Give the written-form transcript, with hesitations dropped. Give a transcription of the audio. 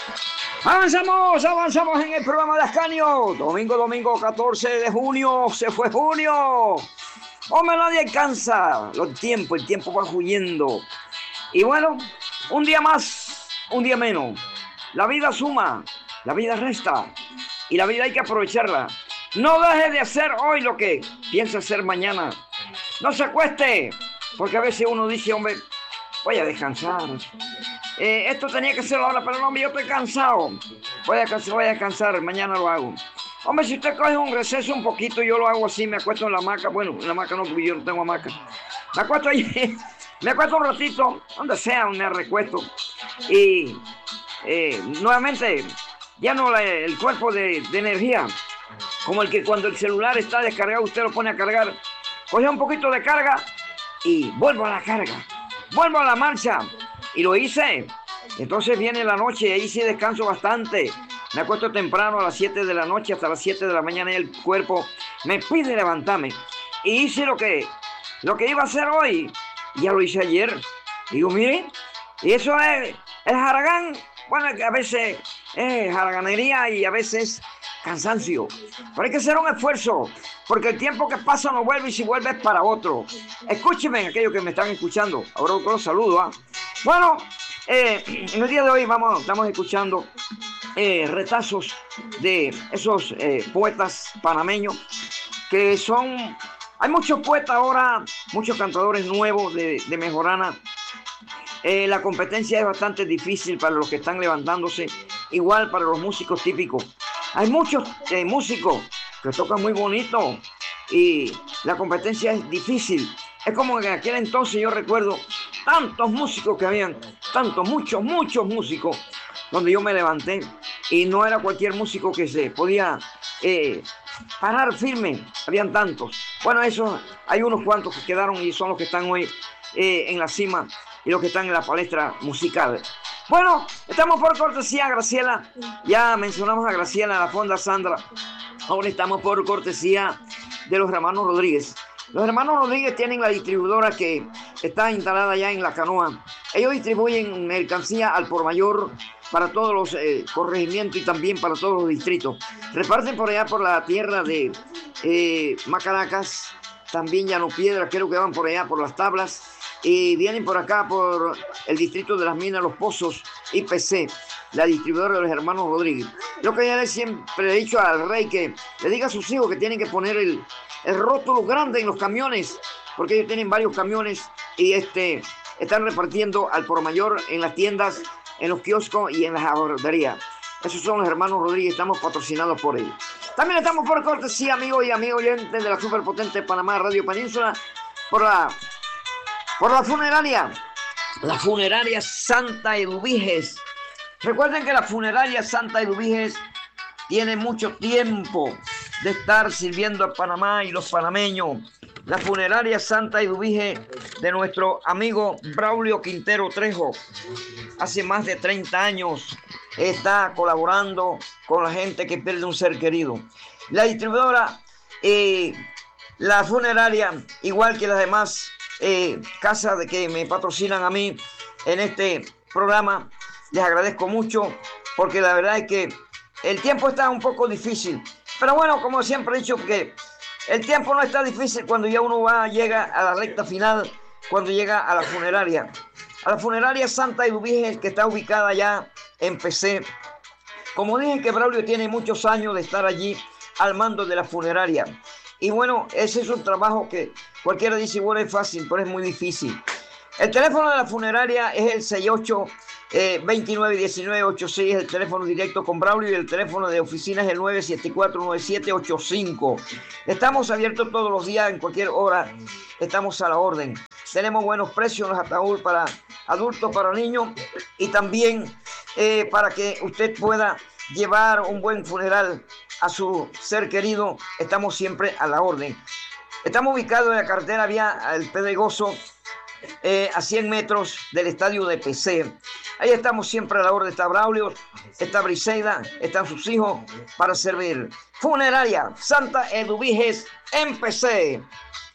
Avanzamos en el programa de Ascanio. Domingo 14 de junio, se fue junio. Hombre, nadie alcanza el tiempo va huyendo. Y bueno, un día más, un día menos. La vida suma, la vida resta. Y la vida hay que aprovecharla. No deje de hacer hoy lo que piensa hacer mañana. No se acueste, porque a veces uno dice, hombre, voy a descansar. Esto tenía que ser ahora, pero no, yo estoy cansado. Voy a descansar, mañana lo hago. Hombre, si usted coge un receso un poquito, yo lo hago así, me acuesto en la hamaca. Bueno, en la hamaca no, porque yo no tengo hamaca. Me acuesto ahí, me acuesto un ratito, donde sea, me recuesto. Y nuevamente, lleno el cuerpo de energía. Como el que cuando el celular está descargado, usted lo pone a cargar. Coge un poquito de carga y vuelvo a la carga. Vuelvo a la marcha. Y lo hice. Entonces viene la noche y ahí sí descanso bastante. Me acuesto temprano a las 7 de la noche hasta las 7 de la mañana y el cuerpo me pide levantarme. Y hice lo que iba a hacer hoy. Ya lo hice ayer. Digo, mire, y eso es el haragán. Bueno, a veces es haraganería y a veces cansancio. Pero hay que hacer un esfuerzo, porque el tiempo que pasa no vuelve y si vuelve es para otro. Escúchenme, aquellos que me están escuchando. Ahora los saludo. Bueno, en el día de hoy estamos escuchando retazos de esos poetas panameños que son... Hay muchos poetas ahora, muchos cantadores nuevos de Mejorana. La competencia es bastante difícil para los que están levantándose, igual para los músicos típicos. Hay muchos músicos que tocan muy bonito y la competencia es difícil. Es como que en aquel entonces yo recuerdo tantos músicos que habían, muchos músicos, donde yo me levanté y no era cualquier músico que se podía parar firme, habían tantos. Bueno, eso hay unos cuantos que quedaron y son los que están hoy en la cima y los que están en la palestra musical. Bueno, estamos por cortesía, Graciela. Ya mencionamos a Graciela, la Fonda Sandra. Ahora estamos por cortesía de los hermanos Rodríguez. Los hermanos Rodríguez tienen la distribuidora que está instalada ya en La Canoa. Ellos distribuyen mercancía al por mayor para todos los corregimientos y también para todos los distritos. Reparten por allá por la tierra de Macaracas, también Llano Piedra, creo que van por allá por las Tablas. Y vienen por acá por el distrito de las Minas, Los Pozos, IPC, la distribuidora de los hermanos Rodríguez. Lo que ya siempre le he dicho al rey que le diga a sus hijos que tienen que poner el rótulo grande en los camiones, porque ellos tienen varios camiones y están repartiendo al por mayor en las tiendas, en los kioscos y en las aborderías. Esos son los hermanos Rodríguez, estamos patrocinados por ellos. También estamos por cortesía, amigos y amigos oyentes de la superpotente Panamá Radio Península, por la funeraria Santa Eduviges. Recuerden que la funeraria Santa Eduviges tiene mucho tiempo de estar sirviendo a Panamá y los panameños. La funeraria Santa Eduviges de nuestro amigo Braulio Quintero Trejo, hace más de 30 años está colaborando con la gente que pierde un ser querido. La distribuidora, la funeraria, igual que las demás casas de que me patrocinan a mí en este programa, les agradezco mucho porque la verdad es que el tiempo está un poco difícil, pero bueno, como siempre he dicho, que el tiempo no está difícil cuando ya uno llega a la recta final, cuando llega a la funeraria Santa Eduviges, que está ubicada ya en PC. Como dije, que Braulio tiene muchos años de estar allí al mando de la funeraria. Y bueno, ese es un trabajo que cualquiera dice, bueno, es fácil, pero es muy difícil. El teléfono de la funeraria es el 68-2919-86, es el teléfono directo con Braulio, y el teléfono de oficina es el 974-9785. Estamos abiertos todos los días, en cualquier hora, estamos a la orden. Tenemos buenos precios en los ataúdes para adultos, para niños, y también para que usted pueda llevar un buen funeral a su ser querido, estamos siempre a la orden. Estamos ubicados en la carretera vía El Pedregoso, a 100 metros del estadio de PC. Ahí estamos siempre a la orden. Está Braulio, está Briseida, están sus hijos para servir. Funeraria Santa Eduviges en PC.